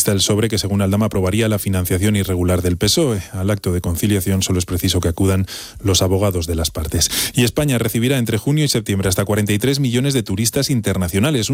está el sobre que, según Aldama, aprobaría la financiación irregular del PSOE. Al acto de conciliación solo es preciso que acudan los abogados de las partes. Y España recibirá entre junio y septiembre hasta 43 millones de turistas internacionales.